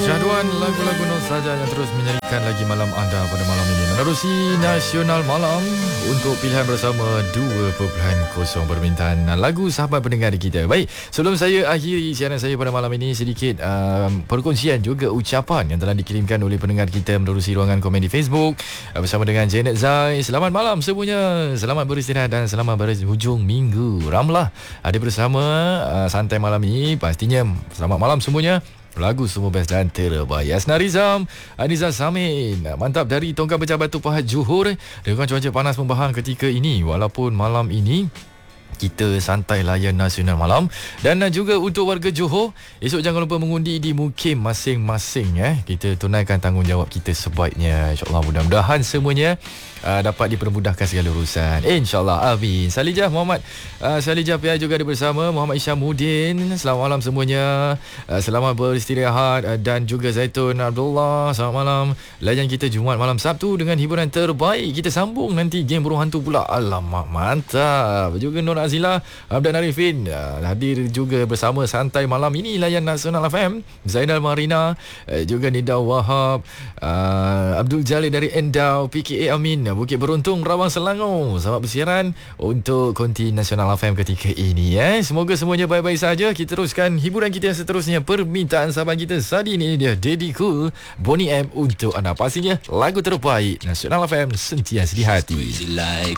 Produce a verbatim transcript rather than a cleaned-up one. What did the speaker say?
Syahduan lagu-lagu nostalgia yang terus menyanyikan lagi malam anda pada malam ini. Menerusi Nasional Malam untuk pilihan bersama dua perpuluhan kosong permintaan lagu sahabat pendengar kita. Baik, sebelum saya akhiri siaran saya pada malam ini, sedikit um, perkongsian juga ucapan yang telah dikirimkan oleh pendengar kita menerusi ruangan komen di Facebook uh, bersama dengan Janet Zai. Selamat malam semuanya. Selamat beristirahat dan selamat berhujung minggu. Ramlah ada bersama uh, santai malam ini. Pastinya selamat malam semuanya. Lagu semua best dan terbaik. Asna Rizam, Aniza Samin. Mantap dari Tongkang Pecah Batu Pahat Johor. Dengan cuaca panas membahang ketika ini, walaupun malam ini kita santai layan Nasional Malam. Dan juga untuk warga Johor, esok jangan lupa mengundi di mukim masing-masing. eh. Kita tunaikan tanggungjawab kita sebaiknya. InsyaAllah mudah-mudahan semuanya uh, dapat dipermudahkan segala urusan. InsyaAllah, amin. Salijah Muhammad uh, Salijah P I juga ada bersama. Muhammad Isyamuddin, selamat malam semuanya. uh, Selamat beristirahat. uh, Dan juga Zaitun Abdullah, selamat malam. Layan kita Jumaat malam Sabtu dengan hiburan terbaik. Kita sambung nanti game burung hantu pula. Alamak, mantap. Juga Nur Azila, Abdan Arifin uh, hadir juga bersama santai malam ini layan Nasional F M. Zainal Marina, uh, juga Nida Wahab, uh, Abdul Jalil dari Endau, P K A Amin, Bukit Beruntung, Rawang Selangor. Selamat bersiaran untuk konti Nasional F M ketika ini. eh. Semoga semuanya baik-baik saja. Kita teruskan hiburan kita yang seterusnya. Permintaan sahabat kita Sadi ini dia Daddy Cool, Bonnie M untuk anda. Pastinya lagu terbaik Nasional F M sentiasa di hati.